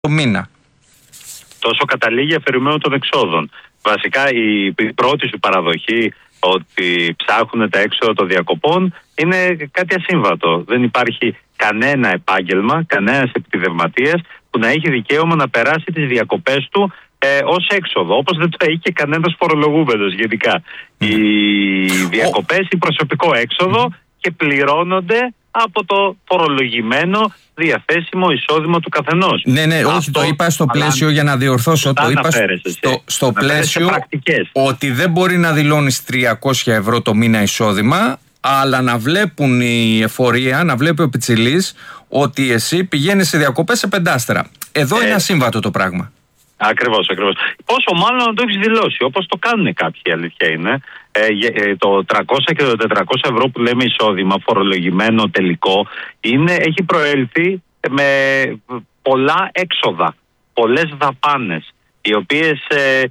το μήνα. Τόσο καταλήγει αφαιρουμένο των εξόδων. Βασικά η πρώτη σου παραδοχή ότι ψάχνουν τα έξοδα των διακοπών είναι κάτι ασύμβατο. Δεν υπάρχει κανένα επάγγελμα, κανένας επιτιδευματίας που να έχει δικαίωμα να περάσει τις διακοπές του ως έξοδο, όπως δεν το έχει και κανένας φορολογούμενος γενικά. Οι διακοπές είναι προσωπικό έξοδο και πληρώνονται από το φορολογημένο διαθέσιμο εισόδημα του καθενός. Ναι, όχι, το είπα στο πλαίσιο για να διορθώσω. Το είπα στο πλαίσιο ότι δεν μπορεί να δηλώνεις 300 ευρώ το μήνα εισόδημα, αλλά να βλέπουν η εφορία, να βλέπει ο πιτσιλής ότι εσύ πηγαίνεις σε διακοπές σε πεντάστερα. Εδώ είναι ασύμβατο το πράγμα. Ακριβώς. Πόσο μάλλον να το έχεις δηλώσει, όπως το κάνουν κάποιοι, η αλήθεια είναι. Το 300 και το 400 ευρώ που λέμε εισόδημα, φορολογημένο τελικό, έχει προέλθει με πολλά έξοδα, πολλές δαπάνες, οι οποίες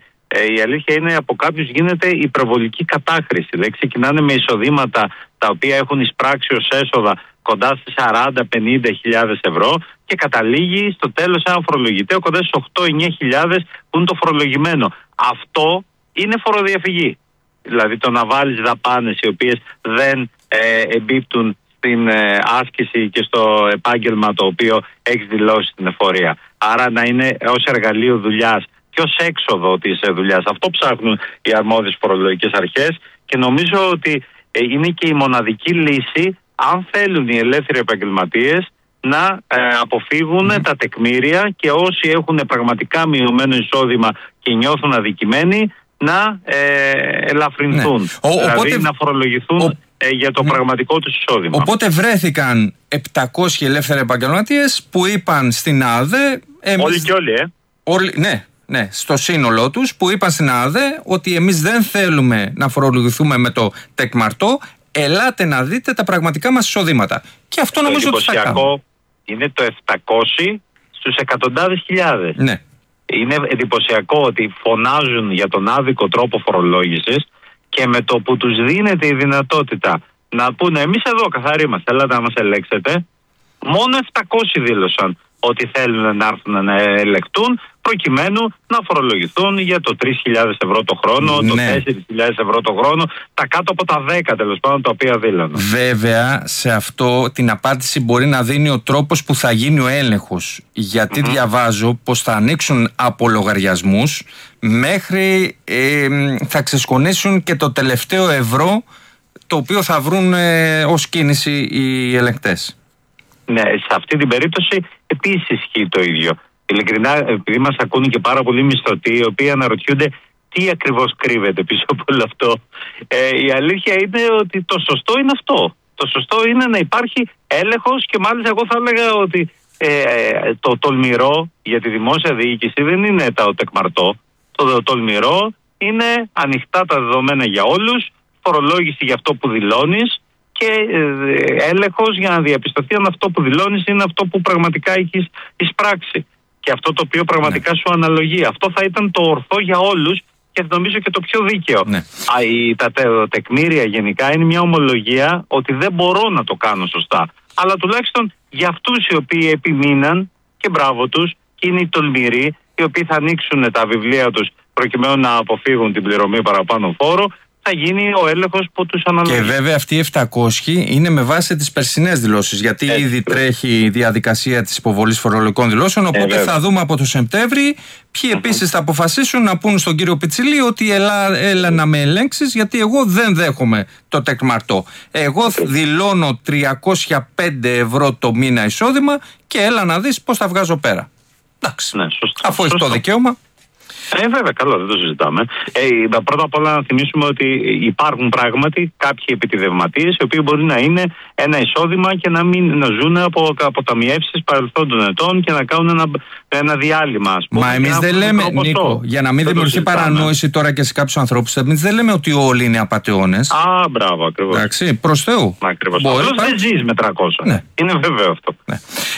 η αλήθεια είναι από κάποιους γίνεται υπερβολική κατάχρηση. Δηλαδή ξεκινάνε με εισοδήματα τα οποία έχουν εισπράξει ως έσοδα κοντά στις 40-50 χιλιάδες ευρώ και καταλήγει στο τέλος ένα φορολογητέο κοντά στις 8-9 χιλιάδες που είναι το φορολογημένο. Αυτό είναι φοροδιαφυγή. Δηλαδή το να βάλεις δαπάνες οι οποίες δεν εμπίπτουν στην άσκηση και στο επάγγελμα το οποίο έχεις δηλώσει στην εφορία. Άρα να είναι ως εργαλείο δουλειάς και ως έξοδο της δουλειάς. Αυτό ψάχνουν οι αρμόδιες φορολογικές αρχές και νομίζω ότι είναι και η μοναδική λύση αν θέλουν οι ελεύθεροι επαγγελματίες να αποφύγουν τα τεκμήρια και όσοι έχουν πραγματικά μειωμένο εισόδημα και νιώθουν αδικημένοι να ελαφρυνθούν. Δηλαδή να φορολογηθούν για το πραγματικό τους εισόδημα. Οπότε βρέθηκαν 700 ελεύθεροι επαγγελματίες που είπαν στην ΑΔΕ... Όλοι και όλοι, Ναι, στο σύνολό τους που είπαν στην ΑΔΕ ότι εμείς δεν θέλουμε να φορολογηθούμε με το τεκμαρτό, ελάτε να δείτε τα πραγματικά μας εισοδήματα. Και αυτό νομίζω ότι θα κάνουμε. Είναι το 700 στους εκατοντάδες χιλιάδες. Ναι. Είναι εντυπωσιακό ότι φωνάζουν για τον άδικο τρόπο φορολόγησης και με το που τους δίνεται η δυνατότητα να πούνε εμείς εδώ καθαροί είμαστε, έλατε να μας ελέγξετε, μόνο 700 δήλωσαν ότι θέλουν να έρθουν να ελεκτούν προκειμένου να φορολογηθούν για το 3.000 ευρώ το χρόνο, το 4.000 ευρώ το χρόνο, τα κάτω από τα 10 τέλος πάντων τα οποία δήλωναν. Βέβαια, σε αυτό την απάντηση μπορεί να δίνει ο τρόπος που θα γίνει ο έλεγχος. Γιατί διαβάζω πως θα ανοίξουν από λογαριασμούς μέχρι θα ξεσκονίσουν και το τελευταίο ευρώ το οποίο θα βρουν ως κίνηση οι ελεγκτές. Ναι, σε αυτή την περίπτωση επίσης ισχύει το ίδιο. Ειλικρινά, επειδή μας ακούνε και πάρα πολλοί μισθωτοί, οι οποίοι αναρωτιούνται τι ακριβώς κρύβεται πίσω από όλο αυτό. Η αλήθεια είναι ότι το σωστό είναι αυτό. Το σωστό είναι να υπάρχει έλεγχος και μάλιστα εγώ θα έλεγα ότι το τολμηρό για τη δημόσια διοίκηση δεν είναι το τεκμαρτό. Το τολμηρό είναι ανοιχτά τα δεδομένα για όλους, φορολόγηση για αυτό που δηλώνεις και έλεγχος για να διαπιστωθεί αν αυτό που δηλώνεις είναι αυτό που πραγματικά έχεις εισπράξει και αυτό το οποίο πραγματικά σου αναλογεί. Αυτό θα ήταν το ορθό για όλους και νομίζω και το πιο δίκαιο. Τα τεκμήρια γενικά είναι μια ομολογία ότι δεν μπορώ να το κάνω σωστά. Αλλά τουλάχιστον για αυτούς οι οποίοι επιμείναν και μπράβο τους και είναι οι τολμηροί οι οποίοι θα ανοίξουν τα βιβλία τους προκειμένου να αποφύγουν την πληρωμή παραπάνω φόρο, θα γίνει ο έλεγχος που τους αναλογεί. Και βέβαια αυτοί οι 700 είναι με βάση τις περσινές δηλώσεις, γιατί ήδη τρέχει η διαδικασία της υποβολής φορολογικών δηλώσεων, οπότε θα δούμε από το Σεπτέμβρη ποιοι επίσης θα αποφασίσουν να πούν στον κύριο Πιτσιλή ότι έλα να με ελέγξεις, γιατί εγώ δεν δέχομαι το τεκμαρτό. Εγώ δηλώνω 305 ευρώ το μήνα εισόδημα και έλα να δεις πώς θα βγάζω πέρα. Εντάξει, αφού έχει το δικαίωμα. Βέβαια, καλό, δεν το συζητάμε. Πρώτα απ' όλα να θυμίσουμε ότι υπάρχουν πράγματι κάποιοι επιτιδευματίες οι οποίοι μπορεί να είναι ένα εισόδημα και να ζουν από αποταμιεύσεις παρελθόντων ετών και να κάνουν ένα διάλειμμα, ας πούμε. Μα εμείς δεν λέμε, Νίκο, για να μην δημιουργηθεί παρανόηση τώρα και σε κάποιους ανθρώπους, εμείς δεν λέμε ότι όλοι είναι απατεώνες. Μπράβο, ακριβώς. Εντάξει, προς Θεού. Ακριβώς. Δεν ζεις με 300. Ναι. Είναι βέβαιο αυτό. Ναι.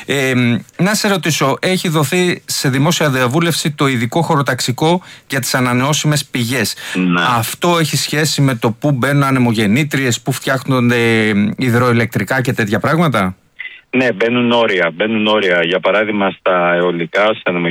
Να σε ρωτήσω, έχει δοθεί σε δημόσια διαβούλευση το ειδικό χωροταξικό για τις ανανεώσιμες πηγές. Αυτό έχει σχέση με το πού μπαίνουν ανεμογεννήτριες, πού φτιάχνονται υδροηλεκτρικά και τέτοια πράγματα? Ναι, μπαίνουν όρια. Για παράδειγμα, στα αιωλικά, στα